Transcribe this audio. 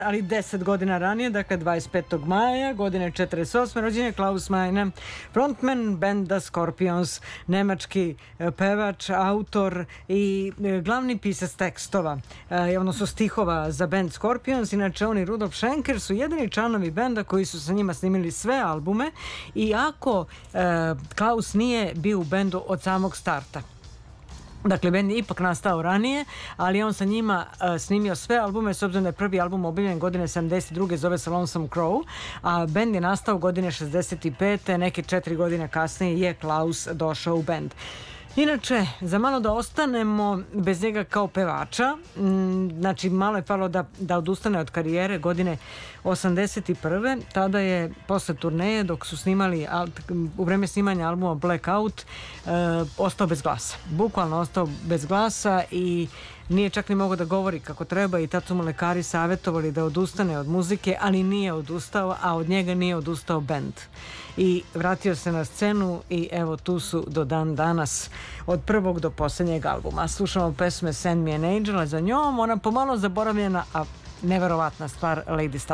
Ali 10 godina ranije, dakle 25. maja godine 48. rođen je Klaus Meine, frontman benda Scorpions, nemački pevač, autor i glavni pisac tekstova, odnosno stihova za bend Scorpions. Inače on i Rudolf Schenker su jedini članovi benda koji su sa njima snimili sve albume, iako Klaus nije bio u bendu od samog starta. Dakle, bend je ipak nastao ranije, ali on sa njima snimio sve albume, s obzirom da je prvi album objavljen godine 72. zove se Lonesome Crow, a bend je nastao godine 65. Neke 4 godine kasnije je Klaus došao u bend. Inače, za malo da ostanemo bez njega kao pevača, znači malo je falilo da odustane od karijere godine 81. Tada je posle turneje, dok su snimali, u vreme snimanja albuma Blackout, ostao bez glasa. Bukvalno ostao bez glasa i nije čak ni mogao da govori kako treba i tad su mu lekari savjetovali da odustane od muzike, ali nije odustao, a od njega nije odustao bend. I vratio se na scenu i evo tu su do dan danas, od prvog do posljednjeg albuma. Slušamo pesme Send Me an Angel, a za njom ona pomalo zaboravljena, a neverovatna stvar Lady Star.